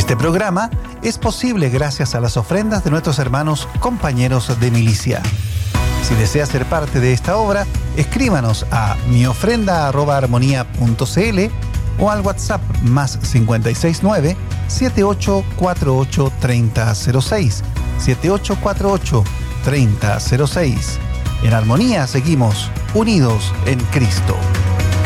Este programa es posible gracias a las ofrendas de nuestros hermanos compañeros de milicia. Si desea ser parte de esta obra, escríbanos a miofrenda@armonía.cl o al WhatsApp más 569 7848 3006 7848 3006. En Armonía seguimos unidos en Cristo.